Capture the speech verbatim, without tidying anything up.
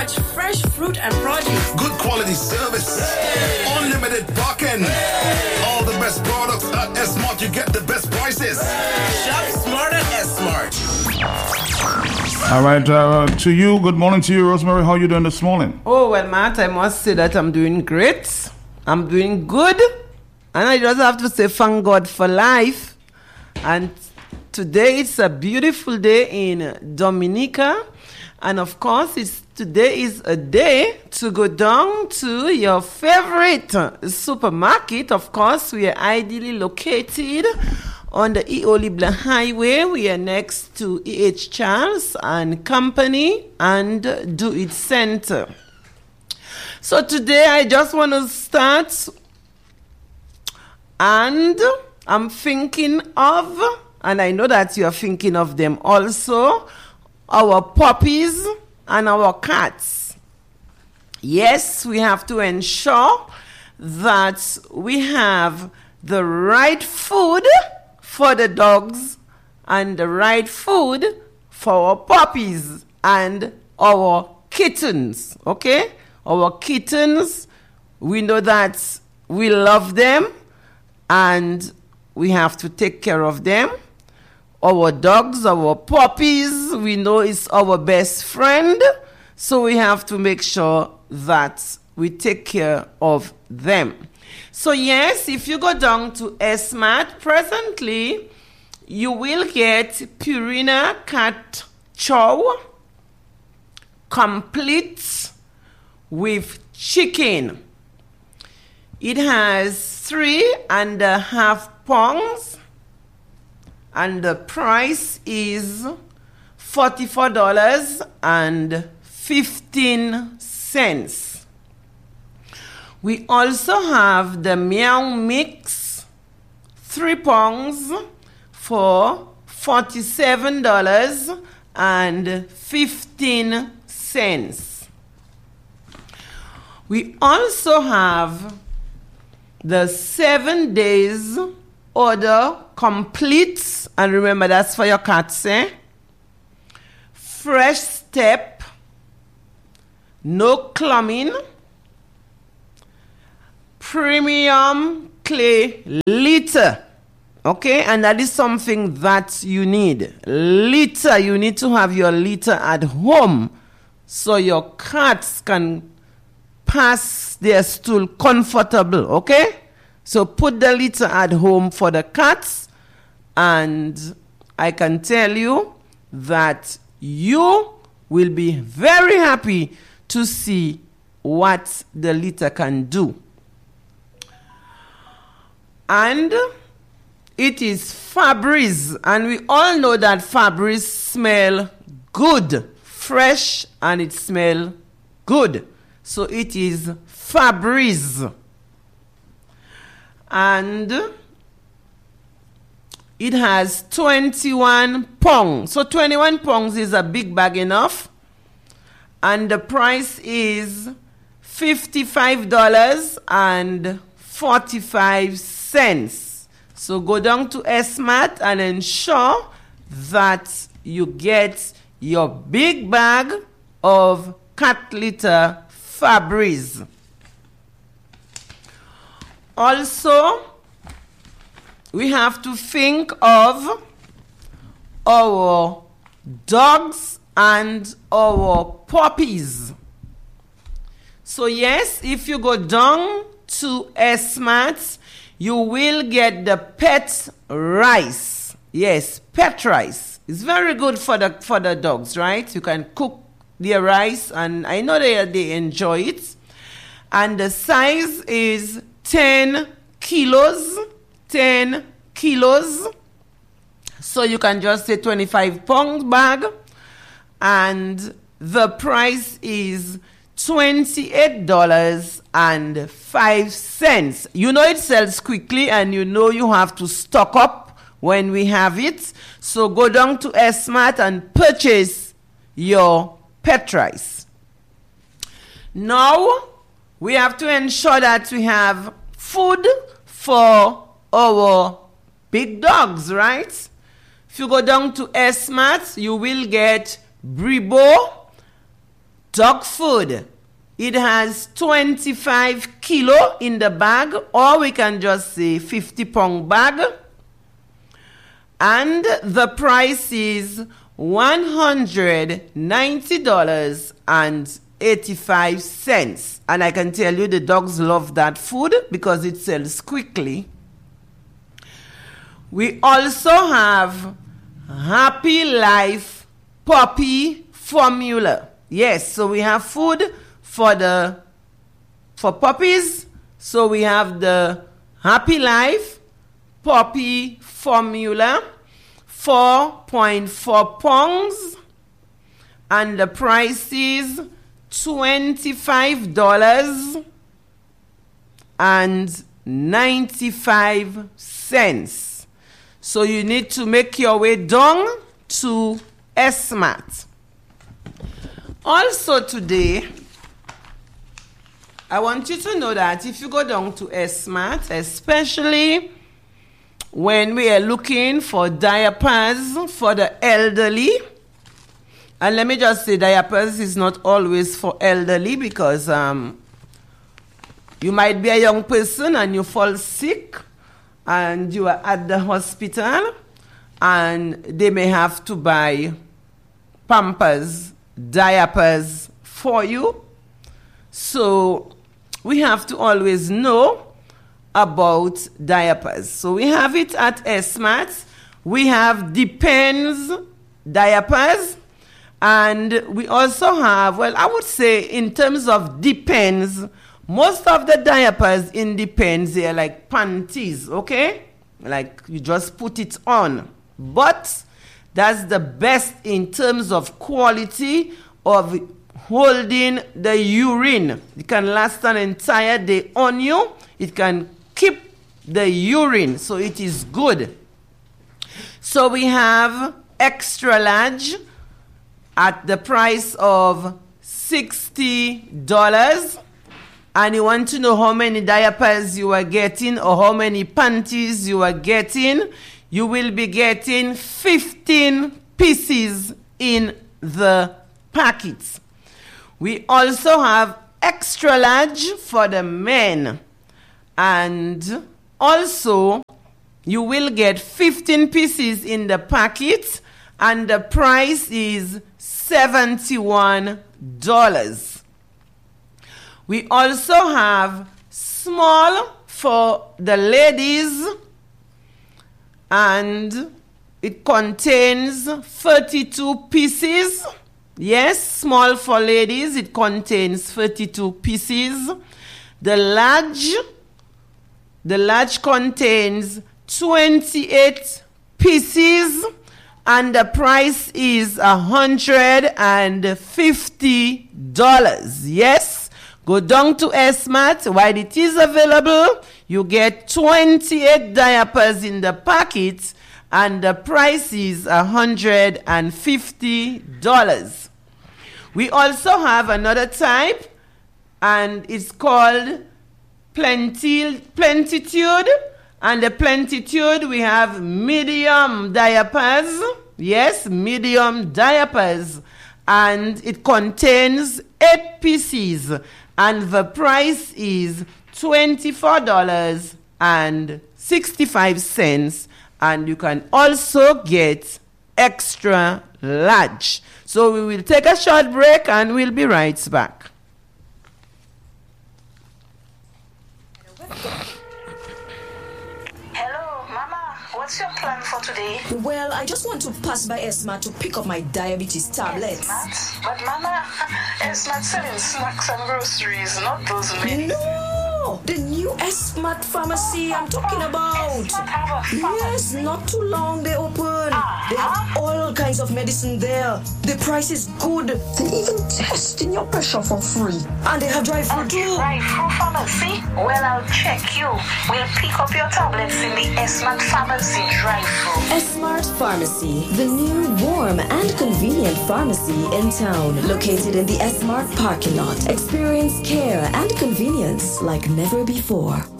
much fresh fruit and produce. Good quality service. Hey. Unlimited parking. Hey. All the best products at S-Mart. You get the best prices. Hey. Shop smart at S-Mart. All right, uh, to you, good morning to you, Rosemary. How are you doing this morning? Oh, well, Matt, I must say that I'm doing great. I'm doing good. And I just have to say thank God for life. And today it's a beautiful day in Dominica. And of course, it's, today is a day to go down to your favorite supermarket. Of course, we are ideally located on the Eolibla Highway. We are next to E H Charles and Company and Do It Center. So today I just want to start, and I'm thinking of, and I know that you're thinking of them also, our puppies and our cats. Yes, we have to ensure that we have the right food for the dogs and the right food for our puppies and our kittens, okay? Our kittens, we know that we love them and we have to take care of them. Our dogs, our puppies, we know it's our best friend, so we have to make sure that we take care of them. So yes, if you go down to S-Mart, presently, you will get Purina Cat Chow, complete with chicken. It has three and a half pounds, and the price is forty-four dollars and fifteen cents. We also have the Meow Mix, three pounds for forty-seven dollars and fifteen cents. We also have the seven days order complete, and remember that's for your cats, eh? Fresh Step, no clumping, premium clay litter, okay? And that is something that you need. Litter, you need to have your litter at home so your cats can pass their stool comfortable, okay? So put the litter at home for the cats, and I can tell you that you will be very happy to see what the litter can do. And it is Febreze, and we all know that Febreze smell good, fresh, and it smell good. So it is Febreze. And it has twenty-one pounds. So twenty-one pounds is a big bag enough. And the price is fifty-five dollars and forty-five cents. So go down to S-Mart and ensure that you get your big bag of cat litter Febreze. Also, we have to think of our dogs and our puppies. So yes, if you go down to S-Mart, you will get the pet rice. Yes, pet rice. It's very good for the for the dogs, right? You can cook their rice, and I know they they enjoy it. And the size is ten kilos. ten kilos. So you can just say twenty-five pound bag. And the price is twenty-eight dollars and five cents. You know it sells quickly, and you know you have to stock up when we have it. So go down to S-Mart and purchase your pet rice. Now, we have to ensure that we have food for our big dogs, right? If you go down to S-Mart, you will get Brebo dog food. It has twenty-five kilo in the bag, or we can just say fifty pound bag. And the price is one hundred ninety dollars and eighty-five cents. And I can tell you the dogs love that food because it sells quickly. We also have Happy Life puppy formula. Yes, so we have food for the for puppies. So we have the Happy Life puppy formula, four point four pounds, and the price is twenty-five dollars and ninety-five cents. So you need to make your way down to S-Mart. Also today, I want you to know that if you go down to S-Mart, especially when we are looking for diapers for the elderly, and let me just say diapers is not always for elderly because um, you might be a young person and you fall sick and you are at the hospital and they may have to buy Pampers, diapers for you. So we have to always know about diapers. So we have it at S-Mart. We have Depends diapers. And we also have, well, I would say in terms of Depends, most of the diapers in Depends, they are like panties, okay? Like you just put it on. But that's the best in terms of quality of holding the urine. It can last an entire day on you. It can keep the urine, so it is good. So we have extra large at the price of sixty dollars. And you want to know how many diapers you are getting or how many panties you are getting, you will be getting fifteen pieces in the packets. We also have extra large for the men. And also, you will get fifteen pieces in the packet, and the price is seventy-one dollars. We also have small for the ladies, and it contains thirty-two pieces. Yes, small for ladies, it contains thirty-two pieces. The large, the large contains twenty-eight pieces, and the price is one hundred fifty dollars. Yes, go down to S-Mart. While it is available, you get twenty-eight diapers in the packet, and the price is one hundred fifty dollars. We also have another type, and it's called Plenty, Plentitude. And the Plentitude, we have medium diapers. Yes, medium diapers. And it contains eight pieces. And the price is twenty-four dollars and sixty-five cents. And you can also get extra large. So we will take a short break and we'll be right back. Hello, Mama. What's your plan for today? Well, I just want to pass by S-Mart to pick up my diabetes tablets. S-Mart? But Mama, S-Mart selling snacks and groceries, not those many. No! The new S-Mart pharmacy I'm talking about. S-Mart have a pharmacy? Yes, not too long they open. Uh-huh. They have all kinds of medicine there. The price is good. They even testing your pressure for free. And they have drive-through too. Drive-through pharmacy? Well, I'll check you. We'll pick up your tablets in the S-Mart pharmacy drive-through. S-Mart Pharmacy, the new warm and convenient pharmacy in town, located in the S-Mart parking lot. Experience care and convenience like never before.